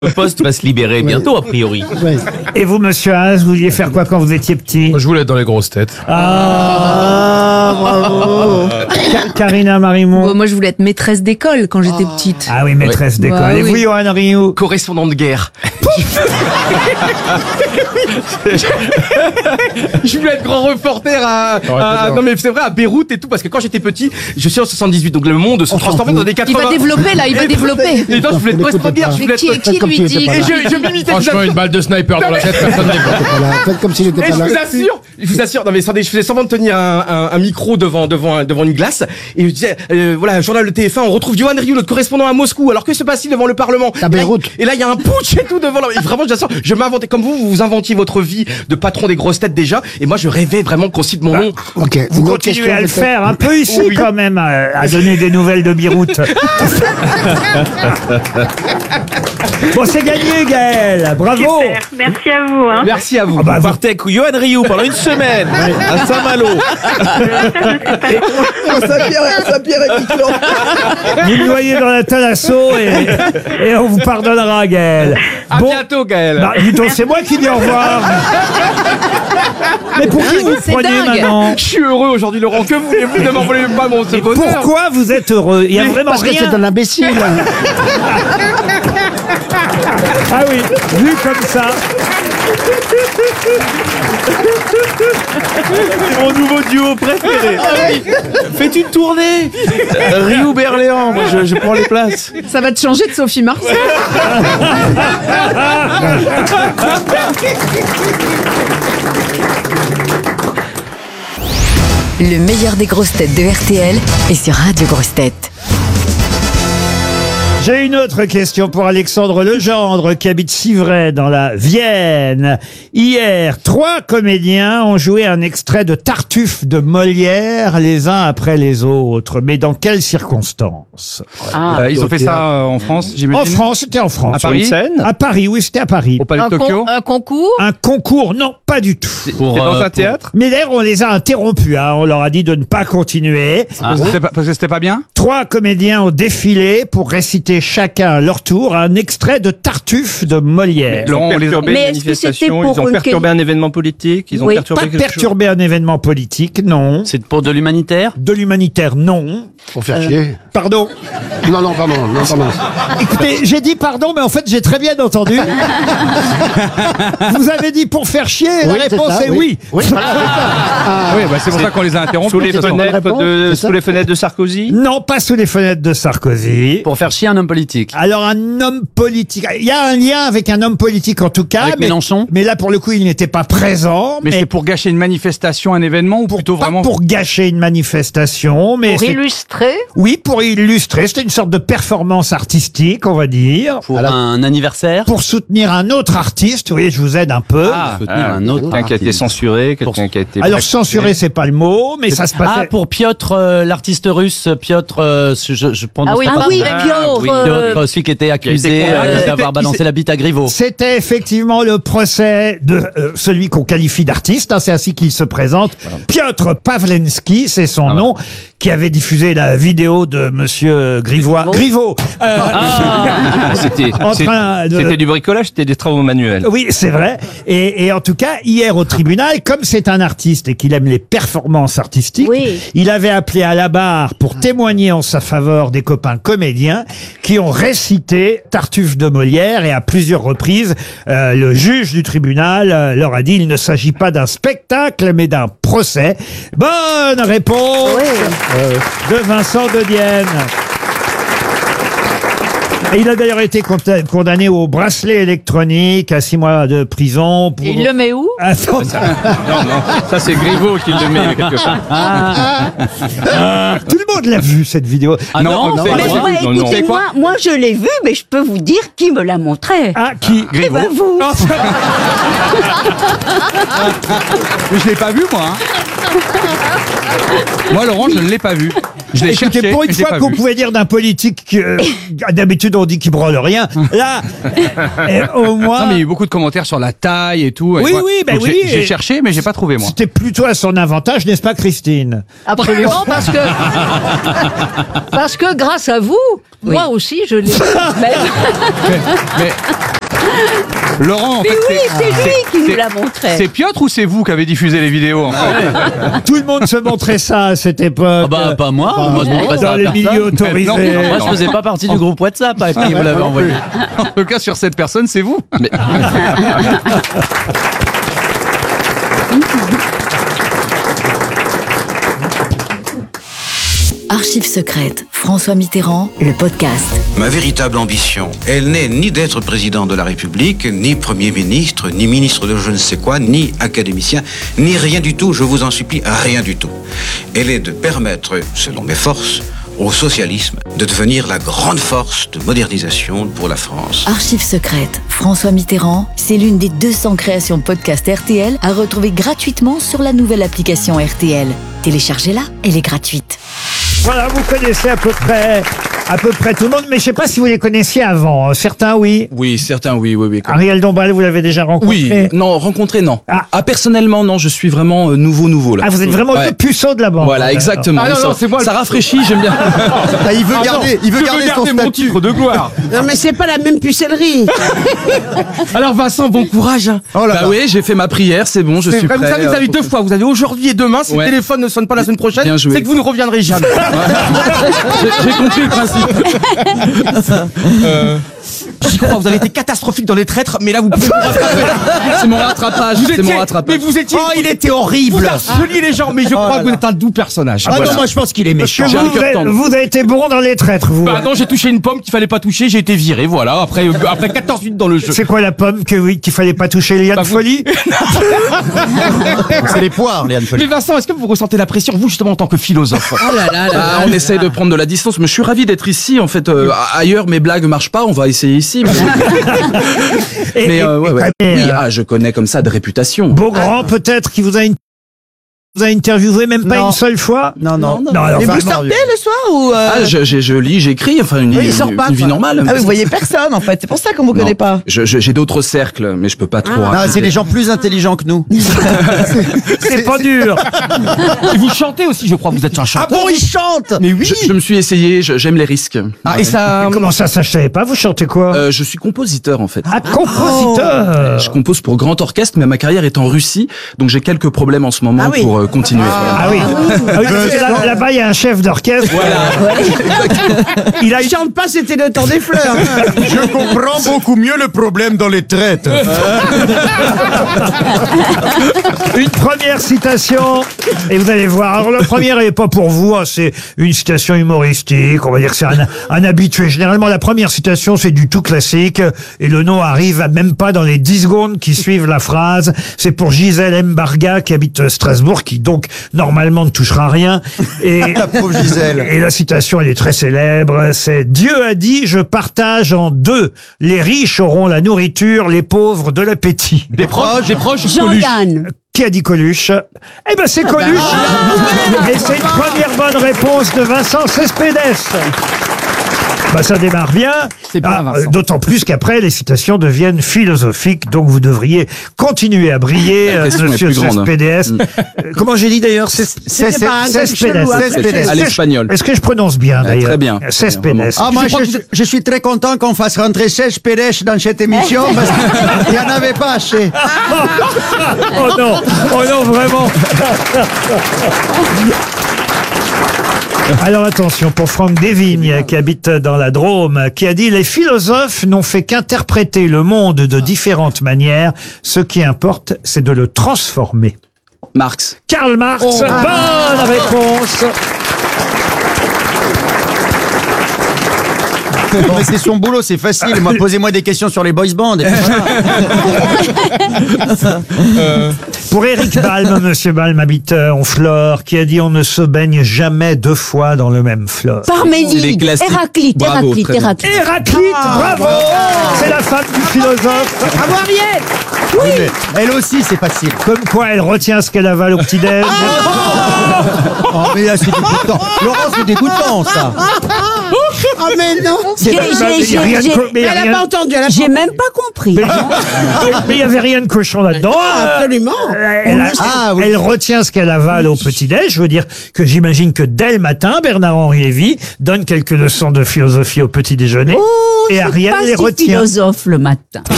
Le poste va se libérer bientôt, a priori. Ouais. Et vous, monsieur Haas, vous vouliez faire quoi quand vous étiez petit? Je voulais être dans les grosses têtes. Ah, bravo. Karina Marimont. Moi, je voulais être maîtresse d'école quand j'étais petite. Ah oui, maîtresse d'école. Bah Et vous, oui. Johan Rioux? Correspondant de guerre. Je voulais être grand reporter non mais c'est vrai, à Beyrouth et tout, parce que quand j'étais petit, je suis en 78, donc le monde se transformait dans des 80. Il va développer, là, il va développer. Et non, je voulais être correspondant de guerre, je voulais Mais être... qui lui dit Et je m'imitais. Franchement, une balle de sniper dans la tête, personne n'est pas. Voilà, faites comme s'il était Et pas là. je vous assure, non mais attendez, je faisais semblant de tenir un micro devant une glace, et je disais, voilà, journal de TF1, on retrouve Johan Rioux, notre correspondant à Moscou, alors que se passe-t-il devant le Parlement? À Beyrouth. Et là, il y a un putsch et tout devant, et vraiment, je vous assure, je m'inventais, comme vous inventiez votre vie de patron des grosses têtes déjà, et moi, je rêvais vraiment qu'on cite mon nom. Ok. Vous Une autre continuez question, à le peut-être faire un peu ici Oui. quand même, à donner des nouvelles de Beyrouth. Bon, c'est gagné, Gaël. Bravo. Super, merci à vous. Hein. Merci à vous. Ah bah, Vous vous- partez avec Johan Rioux pendant une semaine à Saint-Malo. Vous le voyez dans la Thalasso et on vous pardonnera, Gaël. À bientôt, Gaël. Bah, dis donc, c'est moi qui dis au revoir. Mais pour qui vous C'est prenez dingue. maintenant? Je suis heureux aujourd'hui, Laurent. Que voulez-vous? Ne m'en voulez pas mon ce bonheur. Pourquoi vous êtes heureux? Il y a vraiment Parce que rien. c'est un imbécile. Ah oui, vu comme ça. C'est mon nouveau duo préféré. Faites une tournée. Rioux-Berléand, moi je prends les places. Ça va te changer de Sophie Marceau. Le meilleur des grosses têtes de RTL est sur Radio Grosses Têtes. J'ai une autre question pour Alexandre Legendre qui habite Civray dans la Vienne. Hier, 3 comédiens ont joué un extrait de Tartuffe de Molière les uns après les autres. Mais dans quelles circonstances? Ils ont fait ça en France, En j'imagine. France, c'était en France. À Paris. Oui. À Paris, oui, c'était à Paris. Au Palais de Tokyo. Un concours. Un concours, non, pas du tout. C'est dans un théâtre. Mais d'ailleurs, on les a interrompus. Hein. On leur a dit de ne pas continuer. Parce que c'était pas bien. 3 comédiens ont défilé pour réciter chacun à leur tour un extrait de Tartuffe de Molière. Laurent, on les a Mais est-ce que c'était pour une un événement politique. Ils ont Oui. Pas perturber un événement politique, non. C'est pour de l'humanitaire. De l'humanitaire, non. Pour faire chier. Pardon. Non, pardon. Écoutez, j'ai dit pardon, mais en fait, j'ai très bien entendu. Vous avez dit pour faire chier, et la Oui, c'est réponse ça, est oui. Oui, Oui, bah, c'est pour ça qu'on les a interrompus. de toute façon. sous les fenêtres de Sarkozy. Non, pas sous les fenêtres de Sarkozy. Pour faire chier un homme politique. Alors, un homme politique. Il y a un lien avec un homme politique, en tout cas. Avec Mélenchon. Mais là, pour le coup, il n'était pas présent. Mais c'est pour gâcher une manifestation, un événement, ou plutôt pas vraiment pour gâcher une manifestation, mais c'est- illustrer. oui, pour illustrer. C'était une sorte de performance artistique, on va dire. Pour un anniversaire. Pour soutenir un autre artiste. Vous voyez, je vous aide un peu. Soutenir un autre. Quelqu'un qui a été censuré, quelqu'un qui a été... Alors, censurer, c'est pas le mot, mais ça se passait. pour Piotr, l'artiste russe, Piotr, je prononce Ah oui, pas. Piotr. Piotr, celui qui était accusé d'avoir balancé la bite à Griveaux. C'était effectivement le procès de celui qu'on qualifie d'artiste, hein, c'est ainsi qu'il se présente. Piotr Pawlenski, c'est son nom, qui avait diffusé la vidéo de monsieur Griveaux. C'était En train de- c'était du bricolage, c'était des travaux manuels. Oui, c'est vrai. Et en tout cas, hier au tribunal, comme c'est un artiste et qu'il aime les performances artistiques, Oui. il avait appelé à la barre pour témoigner en sa faveur des copains comédiens qui ont récité Tartuffe de Molière, et à plusieurs reprises, le juge du tribunal leur a dit il ne s'agit pas d'un spectacle mais d'un procès. Bonne réponse de Vincent de Dienne. Et il a d'ailleurs été condamné au bracelet électronique à 6 mois de prison. Pour... Il le met où? Attends, Non, ça c'est Griveaux qui le met quelque part. tout le monde l'a vu cette vidéo. Ah non, non, c'est Mais vrai. ouais, non, non. écoutez, moi je l'ai vu, mais je peux vous dire qui me l'a montré. Ah, qui Eh ben vous. Oh, Mais je l'ai pas vu, moi. Moi, Laurent, je ne l'ai pas vu. Je l'ai Écoutez, cherché, pour une mais je l'ai fois pas qu'on vu. pouvait dire d'un politique, d'habitude on dit qu'il branle rien. Là, au moins. Non, mais il y a eu beaucoup de commentaires sur la taille et tout. et Oui, moi- oui, ben donc oui, J'ai et- cherché, mais j'ai pas trouvé, moi. C'était plutôt à son avantage, n'est-ce pas, Christine? Absolument, parce que grâce à vous, moi aussi, je l'ai. Mais Laurent, en Mais fait, oui, c'est lui qui nous c'est- l'a montré. c'est Piotr ou c'est vous qui avez diffusé les vidéos en fait Tout le monde se montrait ça à cette époque. Pas moi. Moi, je montre pas ça Dans à les personne. milieux autorisés. Non, Moi, je faisais pas partie du groupe WhatsApp et puis vous l'avez envoyé. En tout cas, sur cette personne, c'est vous. Archives secrètes, François Mitterrand, le podcast. Ma véritable ambition, elle n'est ni d'être président de la République, ni Premier ministre, ni ministre de je ne sais quoi, ni académicien, ni rien du tout, je vous en supplie, rien du tout. Elle est de permettre, selon mes forces, au socialisme de devenir la grande force de modernisation pour la France. Archives secrètes, François Mitterrand, c'est l'une des 200 créations podcast RTL à retrouver gratuitement sur la nouvelle application RTL. Téléchargez-la, elle est gratuite. Voilà, vous connaissez à peu près tout le monde, mais je sais pas si vous les connaissiez avant. Certains, oui. Oui, certains, oui. Ariel Dombal, vous l'avez déjà rencontré? Oui, non, rencontré, non. Ah. Personnellement, non, je suis vraiment nouveau là. Ah, vous êtes vraiment Ouais. le puceau de la bande. Voilà, exactement. Ah non, non, c'est moi le- Ça rafraîchit, j'aime bien. Il veut garder son mon statut. titre de gloire. Non, mais c'est pas la même pucellerie. Alors Vincent, bon courage. Hein. Oh là Bah là. oui, j'ai fait ma prière, c'est bon, je C'est suis vrai, prêt. vous savez, vous avez deux fois. Vous avez aujourd'hui et demain. Si Ouais. le téléphone ne sonne pas la semaine prochaine, Bien joué. c'est que vous ne reviendrez jamais. J'ai compris le principe. J'y crois, vous avez été catastrophique dans les traîtres, mais là vous pouvez vous rattraper. C'est mon rattrapage, Vous c'est étiez, mon rattrapage. mais vous étiez. Oh, il était horrible. Vous harceliez les gens, mais je crois que vous êtes un doux personnage. Ah Voilà. non, moi je pense qu'il est Parce que méchant. J'ai un vous, cœur avez, tendre. vous avez été bon dans les traîtres, vous. Bah non, j'ai touché une pomme qu'il fallait pas toucher, j'ai été viré, voilà, après 14 minutes dans le jeu. C'est quoi la pomme qu'il fallait pas toucher, Liane Bah, vous- Folie? C'est les poires, Léane Folie. Mais Vincent, est-ce que vous ressentez la pression, vous justement en tant que philosophe? Ah, on essaye de prendre de la distance, mais je suis ravi d'être ici. En fait, ailleurs mes blagues marchent pas, on va essayer ici. Mais ouais. Oui, je connais comme ça de réputation. Beaugrand, peut-être, qui vous a interviewé même pas Non. une seule fois? Non. alors, Et vous vraiment, sortez le soir ou Ah, je lis, j'écris, enfin une vie normale. Ah, vous voyez personne en fait. C'est pour ça qu'on vous Non. connaît pas. J'ai d'autres cercles, mais je peux pas trop. Non, raconter. c'est les gens plus intelligents que nous. c'est pas dur. Et vous chantez aussi, je crois, vous êtes un chanteur. Ah bon, il chante. Mais oui. Je me suis essayé, j'aime les risques. Ah, et ça. Comment ça, je savais pas? Vous chantez quoi? Je suis compositeur en fait. Ah, compositeur. Je compose pour grand orchestre, mais ma carrière est en Russie, donc j'ai quelques problèmes en ce moment Ah oui. pour continuer. Ah oui. Ah oui, parce que là-bas, il y a un chef d'orchestre. Il a Il chante pas, c'était le temps des fleurs. Je comprends beaucoup mieux le problème dans les traites. une première citation. Et vous allez voir. Alors, la première, elle est pas pour vous. Hein, c'est une citation humoristique. On va dire que c'est un habitué. Généralement, la première citation, c'est du tout classique. Et le nom arrive même pas dans les 10 secondes qui suivent la phrase. C'est pour Gisèle Mbarga, qui habite Strasbourg, qui donc, normalement, ne touchera rien. Et, La pauvre Gisèle. et la citation, elle est très célèbre. C'est « Dieu a dit, je partage en deux. Les riches auront la nourriture, les pauvres de l'appétit. » Des proches, Coluche. Jean-Yann. Qui a dit Coluche? Eh ben, c'est Coluche. Et c'est une première bonne réponse de Vincent Cespedes. Bah, ça démarre bien. C'est bien, Vincent. D'autant plus qu'après, les citations deviennent philosophiques. Donc, vous devriez continuer à briller, La question est monsieur plus grande. Cespedes. Comment j'ai dit d'ailleurs? C'était pas un Cespedes. Cespedes. À l'espagnol. Est-ce que je prononce bien d'ailleurs? Très bien. Cespedes. Ah, moi, je suis très content qu'on fasse rentrer 16 Pérez dans cette émission parce qu'il n'y en avait pas assez. Oh non, vraiment. Alors attention, pour Franck Desvignes, qui habite dans la Drôme, qui a dit « Les philosophes n'ont fait qu'interpréter le monde de différentes manières. Ce qui importe, c'est de le transformer. Marx. » Karl Marx, bonne réponse. Non, mais c'est son boulot, c'est facile. Moi, posez-moi des questions sur les boys bands. Et puis voilà. Pour Éric Balme, Monsieur Balme habite Honfleur, qui a dit on ne se baigne jamais 2 fois dans le même fleuve. Parménide, Héraclite, Héraclite. Héraclite, bravo. C'est la femme du philosophe. Bravo Ariel. Oui, mais elle aussi, c'est facile. Comme quoi elle retient ce qu'elle avale au petit-déj. Oh, mais là, c'est dégoûtant. Laurent, c'est dégoûtant, ça. Oh mais non. Elle n'a pas entendu. J'ai même pas compris. Mais il n'y avait rien de cochon là-dedans. Absolument. Elle retient ce qu'elle avale au petit-déj. Je veux dire que j'imagine que dès le matin, Bernard-Henri Lévy donne quelques leçons de philosophie au petit-déjeuner. Oh, et Ariel les retient. Philosophe le matin.